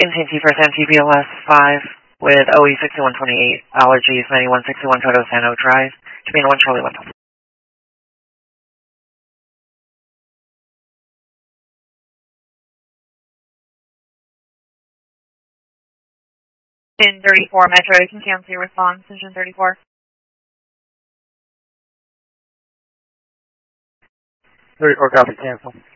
NTT for TBLS 5 with OE 6128, allergies 9161 Toto Sano Drive, Camino 1 Charlie 1. 1034 Metro, you can cancel your response, Engine 34. 34 copy, cancel.